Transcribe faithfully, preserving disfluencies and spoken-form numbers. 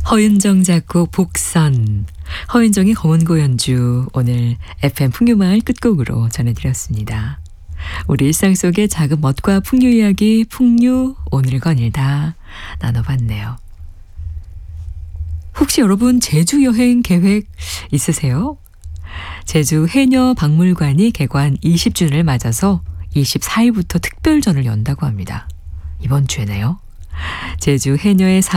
허윤정 작곡 복선, 허윤정의 검은고 연주, 오늘 에프엠 풍류마을 끝곡으로 전해드렸습니다. 우리 일상 속의 작은 멋과 풍류 이야기, 풍류 오늘 건일다 나눠봤네요. 혹시 여러분 제주 여행 계획 있으세요? 제주 해녀 박물관이 개관 이십 주년을 맞아서 이십사 일부터 특별전을 연다고 합니다. 이번 주에네요. 제주 해녀의